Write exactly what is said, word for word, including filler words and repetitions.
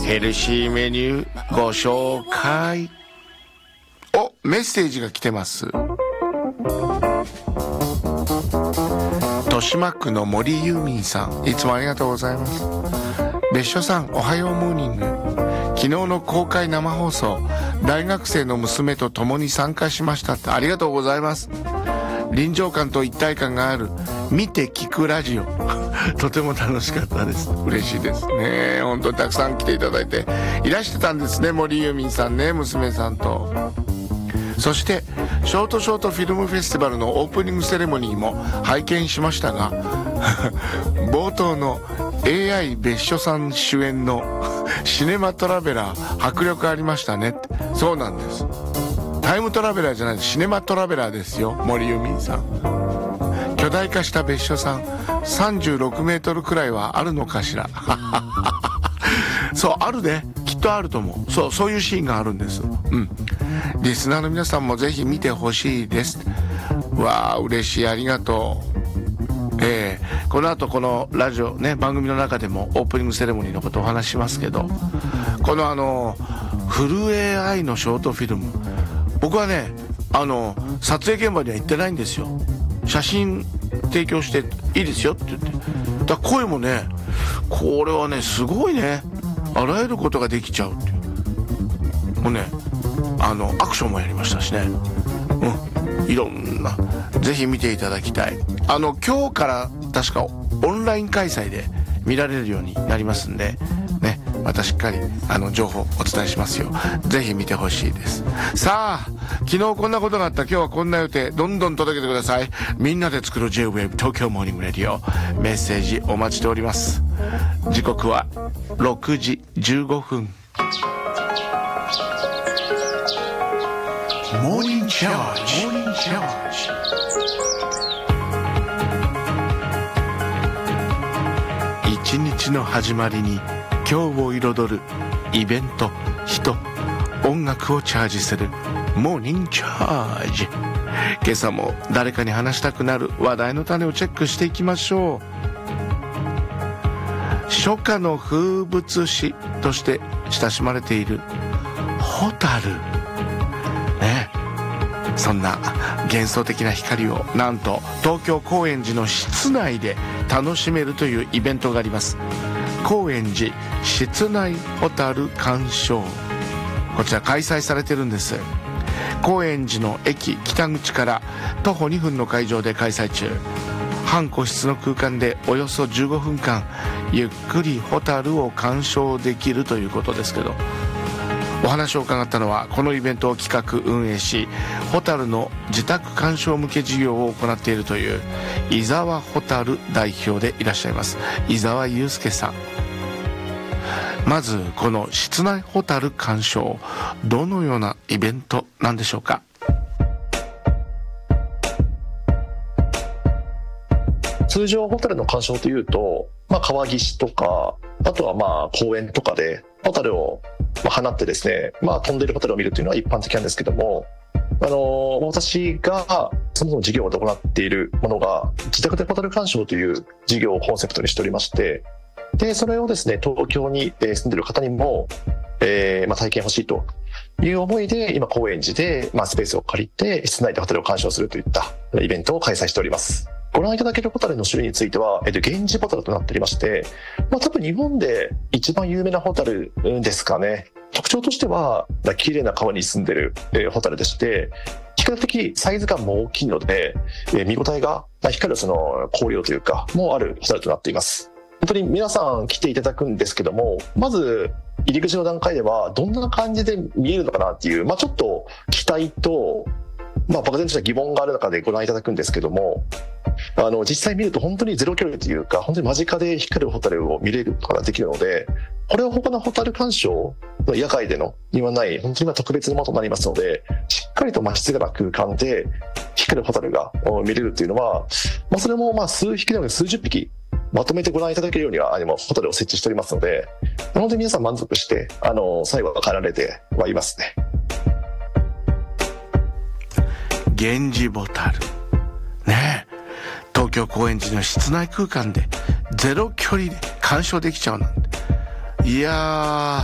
ヘルシーメニューご紹介。お、メッセージが来てます。豊島区の森ユーミンさん、いつもありがとうございます。別所さん、おはようモーニング。昨日の公開生放送、大学生の娘と共に参加しましたって。ありがとうございます。臨場感と一体感がある見て聞くラジオとても楽しかったです。嬉しいですね。本当にたくさん来ていただいていらしてたんですね、森ユーミンさんね、娘さんと。そしてショートショートフィルムフェスティバルのオープニングセレモニーも拝見しましたが冒頭の エーアイ 別所さん主演のシネマトラベラー、迫力ありましたねって。そうなんです。タイムトラベラーじゃないです、シネマトラベラーですよ、森ユーミンさん。巨大化した別所さん、さんじゅうろくメートルくらいはあるのかしらそう、あるね、きっとあると思う。そう、そういうシーンがあるんです。うん。リスナーの皆さんもぜひ見てほしいです。わあ、嬉しい、ありがとう。えー、この後このラジオね、番組の中でもオープニングセレモニーのことをお話ししますけど、このあのフル エーアイ のショートフィルム、僕はね、あの撮影現場には行ってないんですよ。写真提供していいですよって言って、だから声もね、これはねすごいね、あらゆることができちゃうっていう。もうね、あのアクションもやりましたしね、うん、いろんな、ぜひ見ていただきたい。あの今日から確かオンライン開催で見られるようになりますんでね、またしっかりあの情報お伝えしますよ。ぜひ見てほしいです。さあ、昨日こんなことがあった、今日はこんな予定、どんどん届けてください。みんなで作る J-ウェーブ 東京モーニングレディオ、メッセージお待ちしております。時刻はろくじじゅうごふん。モーニングチャージ、モーニングチャージ。一日の始まりに今日を彩るイベント、人、音楽をチャージするモーニングチャージ。今朝も誰かに話したくなる話題の種をチェックしていきましょう。初夏の風物詩として親しまれているホタルね、そんな幻想的な光をなんと東京高円寺の室内で楽しめるというイベントがあります。高円寺室内ホタル鑑賞、こちら開催されてるんです。高円寺の駅北口から徒歩にふんの会場で開催中。半個室の空間でおよそじゅうごふんかんゆっくりホタルを鑑賞できるということですけど、お話を伺ったのはこのイベントを企画運営し、ホタルの自宅鑑賞向け事業を行っているという伊沢ホタル代表でいらっしゃいます伊沢祐介さん。まずこの室内ホタル鑑賞、どのようなイベントなんでしょうか。 通常ホタルの鑑賞というと、まあ、川岸とか、あとはまあ公園とかでホタルを放ってですね、まあ、飛んでいるホタルを見るというのは一般的なんですけども、あの私がそもそも事業で行っているものが自宅でホタル鑑賞という事業をコンセプトにしておりまして、でそれをですね東京に住んでいる方にも、えーまあ、体験欲しいという思いで今高円寺で、まあ、スペースを借りて室内でホタルを鑑賞するといったイベントを開催しております。ご覧いただけるホタルの種類については、えっと、源氏ホタルとなっておりまして、まあ、多分日本で一番有名なホタルですかね。特徴としては綺麗な川に住んでいる、えー、ホタルでして、比較的サイズ感も大きいので、えー、見応えが、まあ、光るその光量というかもあるホタルとなっています。本当に皆さん来ていただくんですけども、まず入り口の段階ではどんな感じで見えるのかなっていう、まあ、ちょっと期待と、まあ、漠然とした疑問がある中でご覧いただくんですけども、あの実際見ると本当にゼロ距離というか、本当に間近で光るホタルを見れることができるので、これは他のホタル鑑賞の野外でのにはない本当に特別なものとなりますので、しっかりと静かな空間で光るホタルが見れるっていうのは、まあ、それもまあ数匹でも数十匹まとめてご覧いただけるようにはホタルを設置しておりますので、本当に皆さん満足してあの最後は帰られてはいますね。 源氏ホタルねえ、東京高円寺の室内空間でゼロ距離で鑑賞できちゃうなんて、いや